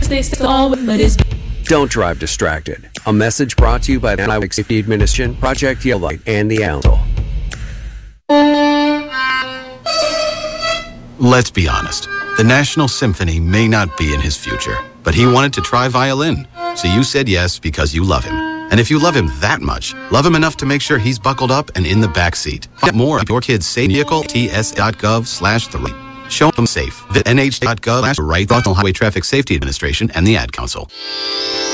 they stall with, but it's. Don't drive distracted. A message brought to you by the Highway Safety Administration, Project Yellow Light, and the Council. Let's be honest. The National Symphony may not be in his future, but he wanted to try violin. So you said yes because you love him. And if you love him that much, love him enough to make sure he's buckled up and in the back seat. Find more at your kid's safe vehicle, ts.gov/3. Show them safe. Visit nh.gov/right. Highway Traffic Safety Administration and the Ad Council.